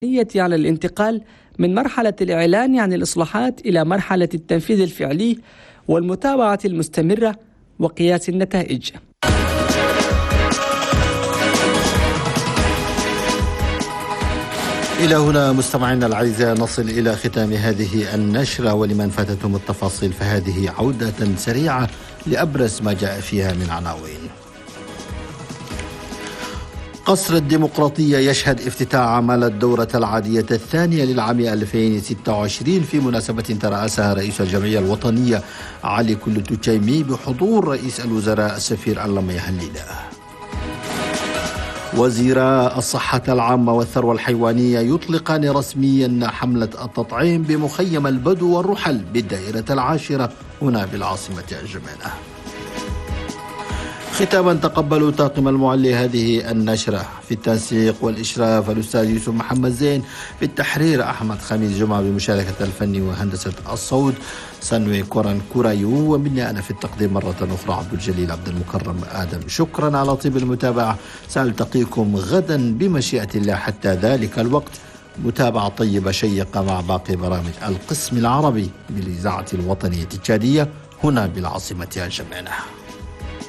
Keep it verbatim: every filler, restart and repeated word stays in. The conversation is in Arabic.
على الانتقال من مرحلة الإعلان عن الإصلاحات إلى مرحلة التنفيذ الفعلي والمتابعة المستمرة وقياس النتائج. إلى هنا مستمعينا الأعزاء نصل إلى ختام هذه النشرة، ولمن فاتتهم التفاصيل فهذه عودة سريعة لأبرز ما جاء فيها من عناوين. قصر الديمقراطية يشهد افتتاح أعمال الدورة العادية الثانية للعام ألفين وستة وعشرين في مناسبة ترأسها رئيس الجمعية الوطنية علي كلو توتشيمي بحضور رئيس الوزراء السفير اللمي هليلة. وزيرا الصحة العامة والثروة الحيوانية يطلقان رسميا حملة التطعيم بمخيم البدو والرحل بالدائرة العاشرة هنا بالعاصمة الجمينة. ختاما تقبلوا طاقم المعلي هذه النشرة، في التنسيق والإشراف الأستاذ يوسف محمد زين، في التحرير أحمد خميس جمعة بمشاركة الفني وهندسة الصوت سنوي كوران كورايو، ومني أنا في التقديم مرة أخرى عبد الجليل عبد المكرم آدم. شكرا على طيب المتابعة، سألتقيكم غدا بمشيئة الله. حتى ذلك الوقت متابعة طيبة شيقة مع باقي برامج القسم العربي بالإذاعة الوطنية التشادية هنا بالعاصمة الجمينة.